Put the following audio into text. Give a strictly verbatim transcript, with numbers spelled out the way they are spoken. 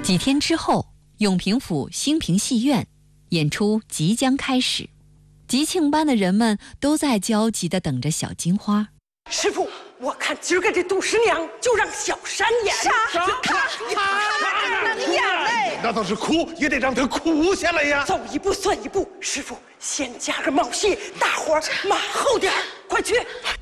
几天之后，永平府兴平戏院演出即将开始，吉庆班的人们都在焦急地等着小金花。 师傅，我看今儿个这杜十娘就让小山演。 啥？他他能演嘞？ 那倒是哭也得让他哭下来呀！ 走一步算一步，师傅先加个帽戏，大伙儿马后点儿，快去！